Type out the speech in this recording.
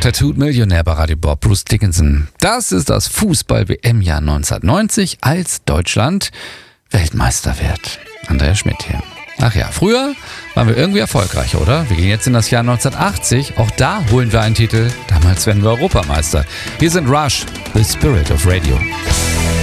Tattooed Millionär bei Radio Bob, Bruce Dickinson. Das ist das Fußball-WM-Jahr 1990, als Deutschland Weltmeister wird. Andreas Schmidt hier. Ach ja, früher waren wir irgendwie erfolgreicher, oder? Wir gehen jetzt in das Jahr 1980. Auch da holen wir einen Titel. Damals werden wir Europameister. Wir sind Rush, The Spirit of Radio.